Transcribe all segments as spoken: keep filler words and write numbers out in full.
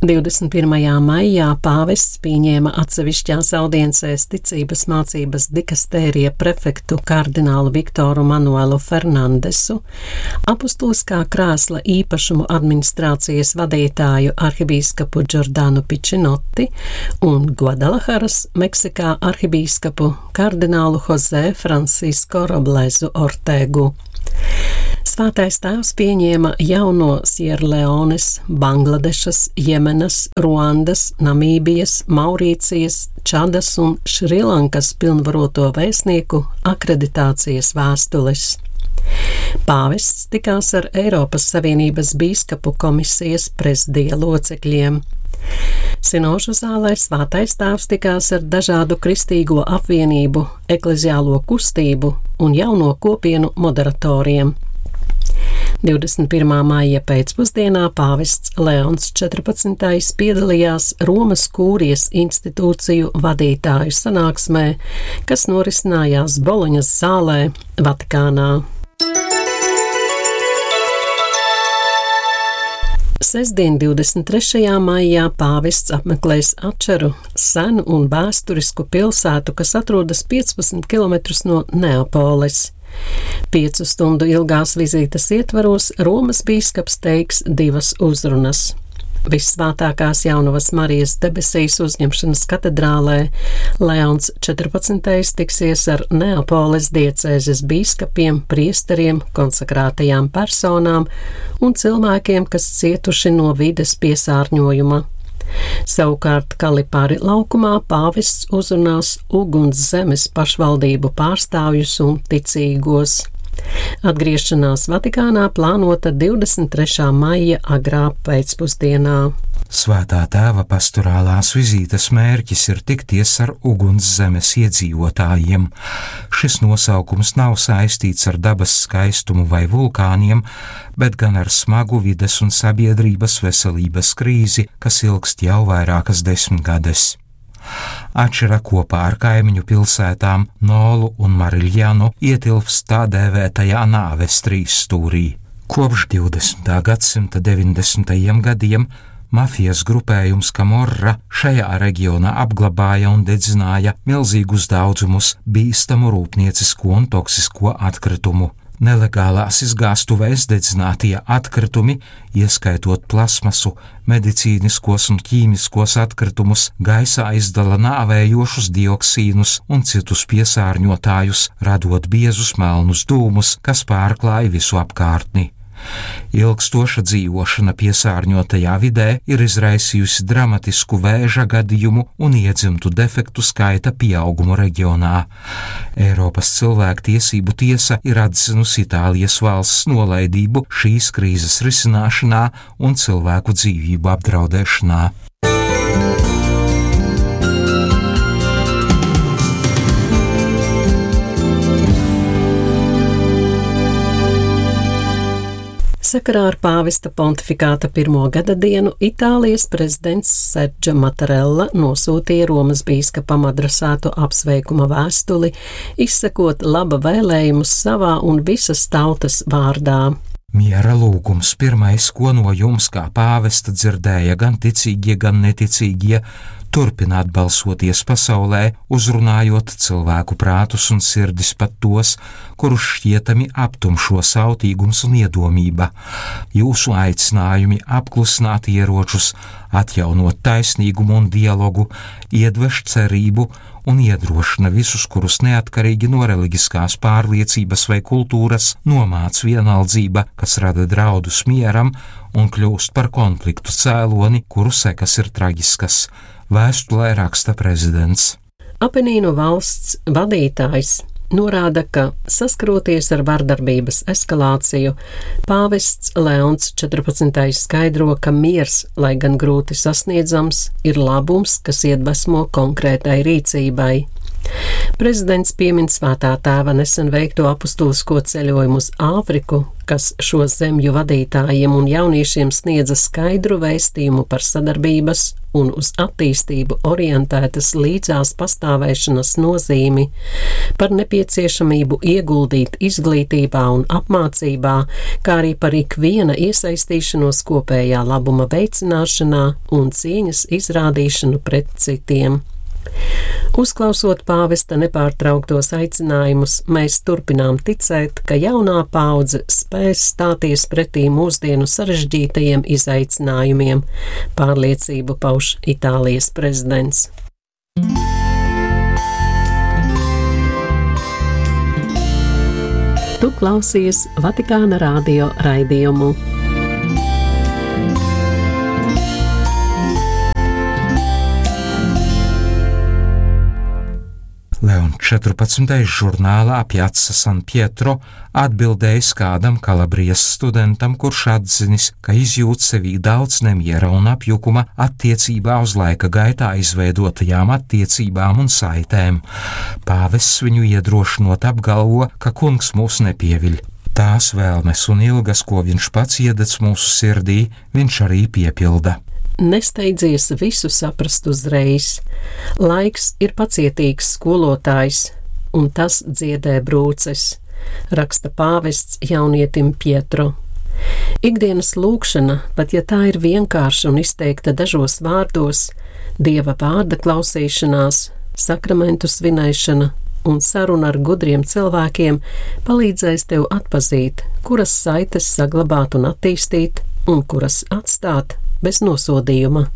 divdesmit pirmajā maijā pāvests pieņēma atsevišķās audiencēs ticības mācības dikastērija prefektu kardinālu Viktoru Manuelu Fernandesu, apustuliskā krēsla īpašumu administrācijas vadītāju arhibīskapu Giordano Pičinoti un Guadalajaras, Meksikā arhibīskapu kardinālu Jose Francisco Roblezu Ortegu. Svētais tēvs pieņēma jauno Sierleones, Bangladešas, Jemenas, Ruandas, Namībijas, Maurīcijas, Čadas un Šrilankas pilnvaroto vēstnieku akreditācijas vēstules. Pāvests tikās ar Eiropas Savienības bīskapu komisijas prezidija locekļiem. Sinožu zālē svētais tēvs tikās ar dažādu kristīgo apvienību, ekleziālo kustību un jauno kopienu moderatoriem. divdesmit pirmā maija pēcpusdienā pāvests Leons četrpadsmitais piedalījās Romas kūrijas institūciju vadītāju sanāksmē, kas norisinājās Boloņas zālē, Vatikānā. Sestdien, divdesmit trešajā maijā pāvests apmeklēs Atšeru, senu un vēsturisku pilsētu, kas atrodas piecpadsmit kilometrus no Neapoles. Piecu stundu ilgās vizītes ietvaros Romas bīskaps teiks divas uzrunas. Vissvētākās Jaunavas Marijas debesīs uzņemšanas katedrālē Leons četrpadsmitais tiksies ar Neapoles diecēzes bīskapiem, priesteriem, konsekrātajām personām un cilvēkiem, kas cietuši no vides piesārņojuma. Savukārt Kalipari laukumā pāvests uzrunās Uguns zemes pašvaldību pārstāvjus un ticīgos. Atgriešanās Vatikānā plānota divdesmit trešā maija agrā pēcpusdienā. Svētā tēva pastorālās vizītes mērķis ir tikties ar Uguns zemes iedzīvotājiem. Šis nosaukums nav saistīts ar dabas skaistumu vai vulkāniem, bet gan ar smagu vides un sabiedrības veselības krīzi, kas ilgst jau vairākas desmitgades. Atšera kopā ar kaimiņu pilsētām Nolu un Mariljanu ietilpst tā dēvētajā nāves trīsstūrī. Kopš divdesmitā gadsimta deviņdesmitajiem gadiem mafijas grupējums Camorra šajā reģionā apglabāja un dedzināja milzīgus daudzumus bīstamu rūpniecisko un toksisko atkritumu. Nelegālās izgāstuvēs dedzinātie atkritumi, ieskaitot plasmasu, medicīniskos un ķīmiskos atkritumus, gaisā izdala nāvējošus dioksīnus un citus piesārņotājus, radot biezus melnus dūmus, kas pārklāja visu apkārtni. Ilgstoša dzīvošana piesārņotajā vidē ir izraisījusi dramatisku vēža gadījumu un iedzimtu defektu skaita pieaugumu reģionā. Eiropas cilvēktiesību tiesa ir atzinusi Itālijas valsts nolaidību šīs krīzes risināšanā un cilvēku dzīvību apdraudēšanā. Sakarā ar pāvesta pontifikāta pirmo gada dienu Itālijas prezidents Sergio Mattarella nosūtīja Romas bīskapam adresētu apsveikuma vēstuli, izsakot laba vēlējumus savā un visas tautas vārdā. Miera lūgums pirmais, ko no jums kā pāvesta dzirdēja gan ticīgie, gan neticīgie, turpināt balsoties pasaulē, uzrunājot cilvēku prātus un sirdis pat tos, kurus šķietami aptumšo sautīgums un iedomība. Jūsu aicinājumi apklusināt ieročus, atjaunot taisnīgumu un dialogu, iedveš cerību un iedrošina visus, kurus neatkarīgi no reliģiskās pārliecības vai kultūras nomāc vienaldzība, kas rada draudus mieram un kļūst par konfliktu cēloni, kuru sekas ir traģiskas. Vēstulē raksta prezidents. Apenīnu valsts vadītājs norāda, ka saskaroties ar vardarbības eskalāciju, pāvests Leons četrpadsmitais skaidro, ka miers, lai gan grūti sasniedzams, ir labums, kas iedvesmo konkrētai rīcībai. Prezidents piemin Svētā tēva nesen veikto apustulisko ceļojumu uz Āfriku, kas šo zemju vadītājiem un jauniešiem sniedza skaidru vēstījumu par sadarbības un uz attīstību orientētas līdzās pastāvēšanas nozīmi, par nepieciešamību ieguldīt izglītībā un apmācībā, kā arī par ikviena iesaistīšanos kopējā labuma veicināšanā un cieņas izrādīšanu pret citiem. Uzklausot pāvesta nepārtrauktos aicinājumus, mēs turpinām ticēt, ka jaunā paudze spēs stāties pretī mūsdienu sarežģītajiem izaicinājumiem, pārliecību pauž Itālijas prezidents. Tu klausies Vatikāna radio raidījumu. Leon četrpadsmitais žurnālā Piazza San Pietro atbildējis kādam Kalabrijas studentam, kurš atzinis, ka izjūt sevī daudz nemiera un apjukuma attiecībā uz laika gaitā izveidotajām attiecībām un saitēm. Pāvests viņu iedrošinot apgalvo, ka kungs mūs nepieviļ. Tās vēlmes un ilgas, ko viņš pats iededz mūsu sirdī, viņš arī piepilda. Nesteidzies visu saprast uzreiz. Laiks ir pacietīgs skolotājs, un tas dziedē brūces, raksta pāvests jaunietim Pietro. Ikdienas lūkšana, pat ja tā ir vienkārša un izteikta dažos vārdos, Dieva vārda klausīšanās, sakramentu svinēšana un saruna ar gudriem cilvēkiem palīdzēs tev atpazīt, kuras saites saglabāt un attīstīt, un kuras atstāt bez nosodījuma.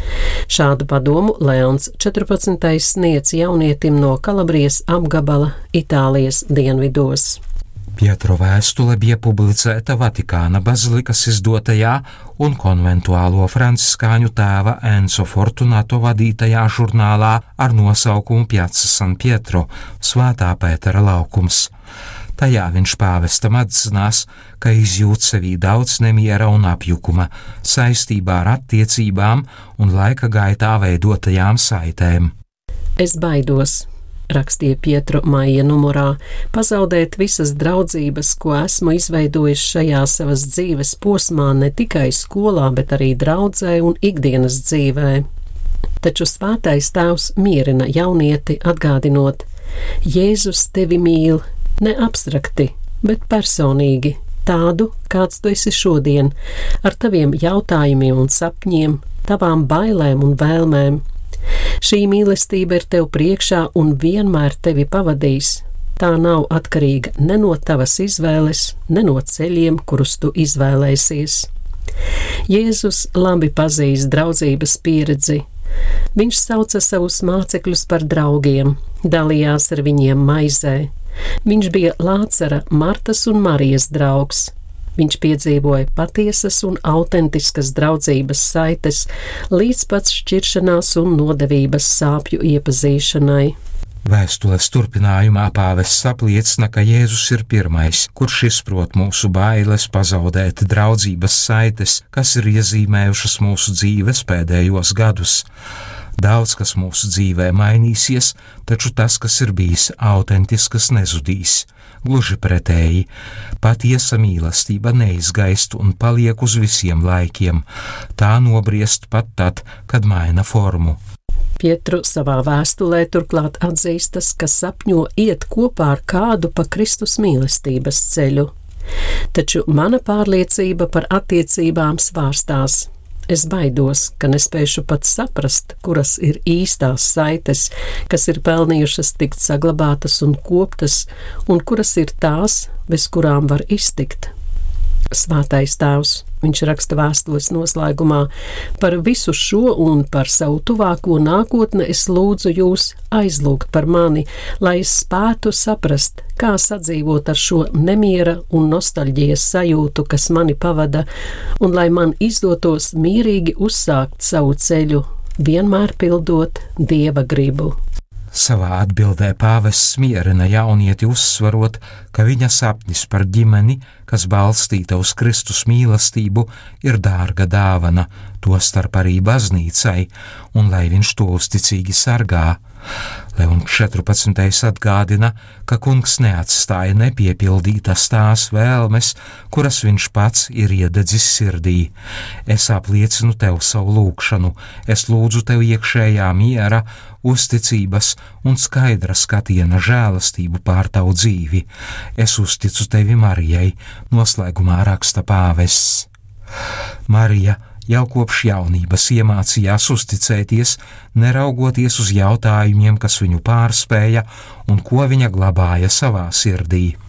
Šādu padomu Leons četrpadsmitais sniedz jaunietim no Kalabrijas apgabala Itālijas dienvidos. Pietro vēstule bija publicēta Vatikāna bazilikas izdotajā un konventuālo franciskāņu tēva Enzo Fortunato vadītajā žurnālā ar nosaukumu Piazza San Pietro – Svētā Pētera laukums. Tajā viņš pāvestam atzinās, ka izjūt sevī daudz nemiera un apjukuma saistībā ar attiecībām un laika gaitā veidotajām saitēm. Es baidos, rakstīja Pietro maija numurā, pazaudēt visas draudzības, ko esmu izveidojis šajā savas dzīves posmā ne tikai skolā, bet arī draudzē un ikdienas dzīvē. Taču svētais tēvs mierina jaunieti atgādinot: Jēzus tevi mīl, ne abstrakti, bet personīgi, tādu, kāds tu esi šodien, ar taviem jautājumiem un sapņiem, tavām bailēm un vēlmēm. Šī mīlestība ir tev priekšā un vienmēr tevi pavadīs. Tā nav atkarīga ne no tavas izvēles, ne no ceļiem, kurus tu izvēlēsies. Jēzus labi pazīst draudzības pieredzi. Viņš sauca savus mācekļus par draugiem, dalījās ar viņiem maizē. Viņš bija Lācara, Martas un Marijas draugs. Viņš piedzīvoja patiesas un autentiskas draudzības saites, līdz pat šķiršanās un nodevības sāpju iepazīšanai. Vēstules turpinājumā pāvests apliecina, ka Jēzus ir pirmais, kurš izprot mūsu bailes pazaudēt draudzības saites, kas ir iezīmējušas mūsu dzīves pēdējos gadus. Daudz, kas mūsu dzīvē mainīsies, taču tas, kas ir bijis autentisks, nezudīs. Gluži pretēji, patiesa mīlestība neizgaist un paliek uz visiem laikiem. Tā nobriest pat tad, kad maina formu. Pietru savā vēstulē turklāt atzīstas, ka sapņo iet kopā ar kādu pa Kristus mīlestības ceļu. Taču mana pārliecība par attiecībām svārstās. Es baidos, ka nespēšu pat saprast, kuras ir īstās saites, kas ir pelnījušas tikt saglabātas un koptas, un kuras ir tās, bez kurām var iztikt. Svētais tēvs, viņš raksta vēstules noslēgumā, par visu šo un par savu tuvāko nākotni es lūdzu jūs aizlūgt par mani, lai es spētu saprast, kā sadzīvot ar šo nemiera un nostalģijas sajūtu, kas mani pavada, un lai man izdotos mierīgi uzsākt savu ceļu, vienmēr pildot Dieva gribu. Savā atbildē pāvests mierina jaunieti uzsvarot, ka viņa sapnis par ģimeni, kas balstīta uz Kristus mīlestību, ir dārga dāvana, tostarp arī baznīcai, un lai viņš to uzticīgi sargā. Leons četrpadsmitais atgādina, ka kungs neatstāja nepiepildītas tās vēlmes, kuras viņš pats ir iededzis sirdī. Es apliecinu tev savu lūgšanu, es lūdzu tev iekšējā miera, uzticības un skaidra skatiena žēlastību pār tavu dzīvi. Es uzticu tevi Marijai, noslēgumā raksta pāvests. Marija jau kopš jaunības iemācījās uzticēties, neraugoties uz jautājumiem, kas viņu pārspēja un ko viņa glabāja savā sirdī.